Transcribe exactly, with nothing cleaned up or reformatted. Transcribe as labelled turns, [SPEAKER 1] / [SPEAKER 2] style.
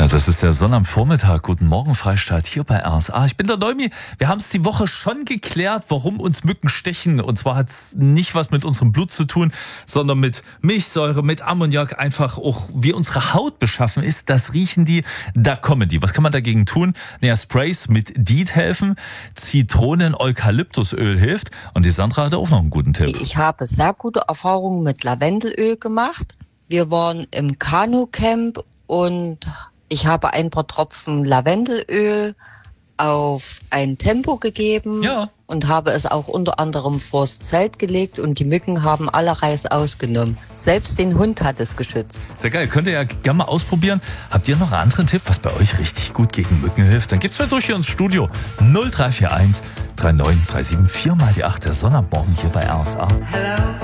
[SPEAKER 1] Ja, das ist der Sonn am Vormittag. Guten Morgen, Freistadt, hier bei R S A. Ich bin der Neumi. Wir haben es die Woche schon geklärt, warum uns Mücken stechen. Und zwar hat es nicht was mit unserem Blut zu tun, sondern mit Milchsäure, mit Ammoniak. Einfach auch, wie unsere Haut beschaffen ist, das riechen die, da kommen die. Was kann man dagegen tun? Naja, Sprays mit Diet helfen, Zitronen-Eukalyptusöl hilft. Und die Sandra hatte auch noch einen guten Tipp.
[SPEAKER 2] Ich habe sehr gute Erfahrungen mit Lavendelöl gemacht. Wir waren im Kanu-Camp und ich habe ein paar Tropfen Lavendelöl auf ein Tempo gegeben
[SPEAKER 1] Ja.
[SPEAKER 2] und habe es auch unter anderem vors Zelt gelegt und die Mücken haben alle Reis ausgenommen. Selbst den Hund hat es geschützt.
[SPEAKER 1] Sehr geil, könnt ihr ja gerne mal ausprobieren. Habt ihr noch einen anderen Tipp, was bei euch richtig gut gegen Mücken hilft? Dann gibt's mir durch hier ins Studio. null drei vier eins drei neun drei sieben vier mal die acht, der Sonntagmorgen hier bei R S A.
[SPEAKER 3] Hello.